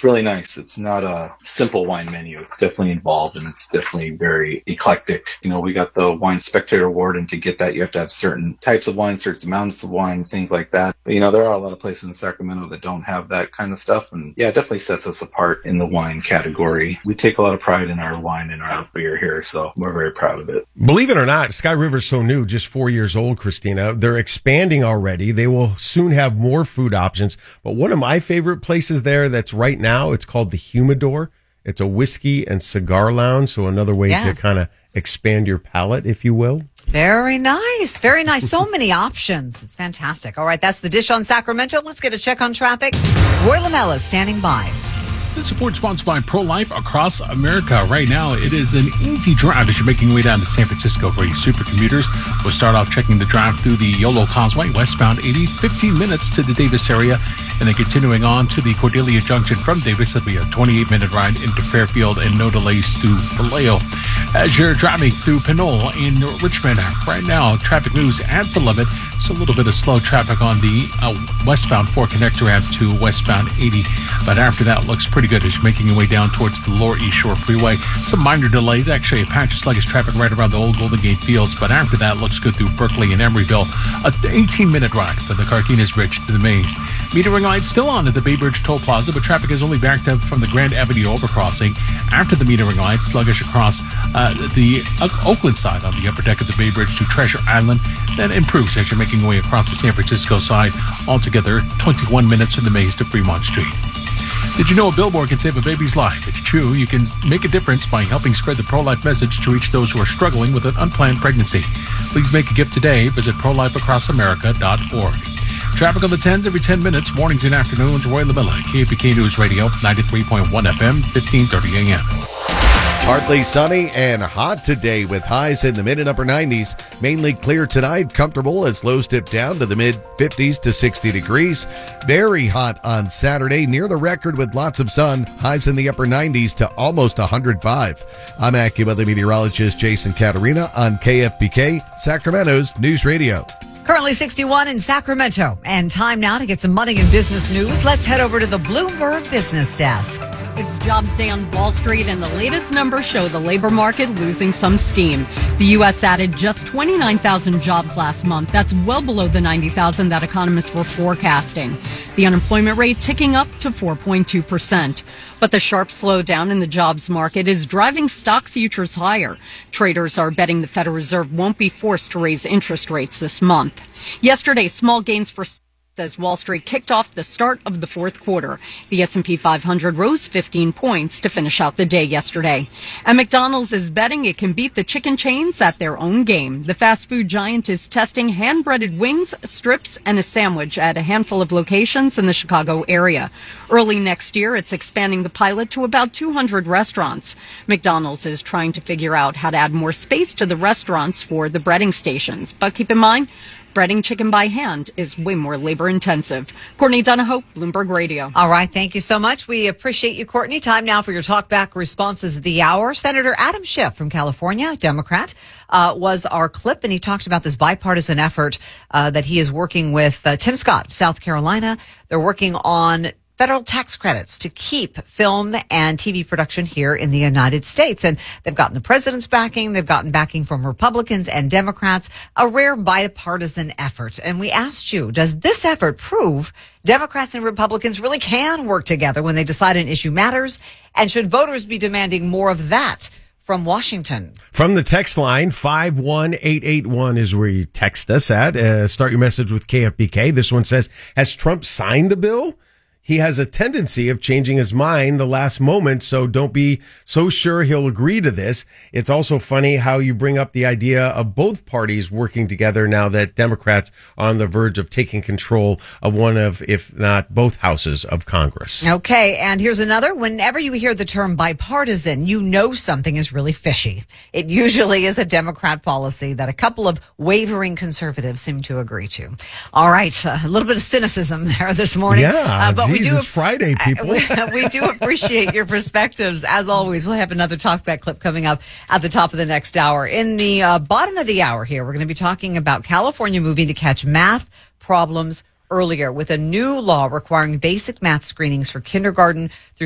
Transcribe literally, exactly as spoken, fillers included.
it's really nice. It's not a simple wine menu. It's definitely involved, and it's definitely very eclectic. You know, we got the Wine Spectator Award, and to get that, you have to have certain types of wine, certain amounts of wine, things like that. But, you know, there are a lot of places in Sacramento that don't have that kind of stuff, and yeah, it definitely sets us apart in the wine category. We take a lot of pride in our wine and our beer here, so we're very proud of it. Believe it or not, Sky River's so new, just four years old, Christina. They're expanding already. They will soon have more food options. But one of my favorite places there that's right now, it's called the Humidor. It's a whiskey and cigar lounge, so another way yeah. to kind of expand your palate, if you will. Very nice. Very nice. So many options. It's fantastic. All right, that's the dish on Sacramento. Let's get a check on traffic. Roy Lamella standing by. This support sponsored by Pro-Life across America. Right now, it is an easy drive as you're making your way down to San Francisco for your super commuters. We'll start off checking the drive through the Yolo Causeway, westbound eighty, fifteen minutes to the Davis area, and then continuing on to the Cordelia Junction from Davis. It'll be a twenty-eight minute ride into Fairfield and no delays through Vallejo. As you're driving through Pinole in Richmond, right now, traffic moves at the limit. It's a little bit of slow traffic on the uh, westbound four connector Ave to westbound eighty, but after that, looks pretty good as you're making your way down towards the Lower East Shore Freeway. Some minor delays, actually a patch of sluggish traffic right around the old Golden Gate Fields, but after that, looks good through Berkeley and Emeryville. A eighteen minute ride from the Carquinez Bridge to the Maze. Metering lights still on at the Bay Bridge Toll Plaza, but traffic is only backed up from the Grand Avenue overcrossing. After the metering lights, sluggish across uh, the uh, Oakland side on the upper deck of the Bay Bridge to Treasure Island. Then improves as you're making your way across the San Francisco side. Altogether, twenty-one minutes from the Maze to Fremont Street. Did you know a billboard can save a baby's life? It's true. You can make a difference by helping spread the pro-life message to reach those who are struggling with an unplanned pregnancy. Please make a gift today. Visit pro life across america dot org. Traffic on the tens every ten minutes, mornings and afternoons. Roy Lamella, K A P K News Radio, ninety-three point one F M, fifteen thirty A M. Partly sunny and hot today with highs in the mid and upper nineties. Mainly clear tonight, comfortable as lows dip down to the mid fifties to sixty degrees. Very hot on Saturday, near the record with lots of sun. Highs in the upper nineties to almost one hundred five. I'm AccuWeather meteorologist Jason Caterina on K F B K, Sacramento's News Radio. Currently sixty-one in Sacramento. And time now to get some money and business news. Let's head over to the Bloomberg Business Desk. It's jobs day on Wall Street, and the latest numbers show the labor market losing some steam. The U S added just twenty-nine thousand jobs last month. That's well below the ninety thousand that economists were forecasting. The unemployment rate ticking up to four point two percent. But the sharp slowdown in the jobs market is driving stock futures higher. Traders are betting the Federal Reserve won't be forced to raise interest rates this month. Yesterday, small gains for as Wall Street kicked off the start of the fourth quarter. The S and P five hundred rose fifteen points to finish out the day yesterday. And McDonald's is betting it can beat the chicken chains at their own game. The fast food giant is testing hand-breaded wings, strips, and a sandwich at a handful of locations in the Chicago area. Early next year, it's expanding the pilot to about two hundred restaurants. McDonald's is trying to figure out how to add more space to the restaurants for the breading stations. But keep in mind, breading chicken by hand is way more labor intensive. Courtney Donahoe, Bloomberg Radio. All right. Thank you so much. We appreciate you, Courtney. Time now for your talkback responses of the hour. Senator Adam Schiff from California, Democrat, uh, was our clip, and he talked about this bipartisan effort uh, that he is working with uh, Tim Scott, South Carolina. They're working on federal tax credits to keep film and T V production here in the United States. And they've gotten the president's backing. They've gotten backing from Republicans and Democrats, a rare bipartisan effort. And we asked you, does this effort prove Democrats and Republicans really can work together when they decide an issue matters? And should voters be demanding more of that from Washington? From the text line, five one eight eight one is where you text us at. Uh, start your message with K F B K. This one says, has Trump signed the bill? He has a tendency of changing his mind the last moment, so don't be so sure he'll agree to this. It's also funny how you bring up the idea of both parties working together now that Democrats are on the verge of taking control of one of, if not both houses of Congress. Okay, and here's another. Whenever you hear the term bipartisan, you know something is really fishy. It usually is a Democrat policy that a couple of wavering conservatives seem to agree to. All right, uh, a little bit of cynicism there this morning. Yeah, uh, but geez, we do it's Friday, people. we, we do appreciate your perspectives. As always, we'll have another talkback clip coming up at the top of the next hour. In the uh, bottom of the hour here, we're going to be talking about California moving to catch math problems earlier with a new law requiring basic math screenings for kindergarten through